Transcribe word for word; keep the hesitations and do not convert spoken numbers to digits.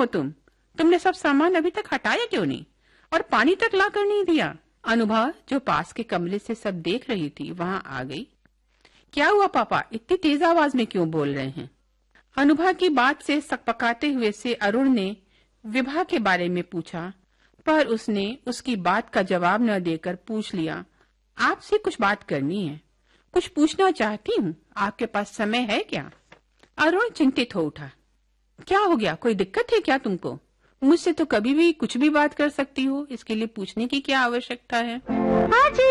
हो तुम? तुमने सब सामान अभी तक हटाया क्यों नहीं, और पानी तक ला कर नहीं दिया? अनुभा, जो पास के कमरे से सब देख रही थी, वहां आ गई। क्या हुआ पापा, इतनी तेज आवाज में क्यों बोल रहे हैं? अनुभा की बात से सकपकाते हुए से अरुण ने विभा के बारे में पूछा, पर उसने उसकी बात का जवाब न देकर पूछ लिया, आपसे कुछ बात करनी है, कुछ पूछना चाहती हूँ, आपके पास समय है क्या? अरुण चिंतित हो उठा। क्या हो गया, कोई दिक्कत है क्या तुमको? मुझसे तो कभी भी कुछ भी बात कर सकती हो, इसके लिए पूछने की क्या आवश्यकता है? हाँ जी,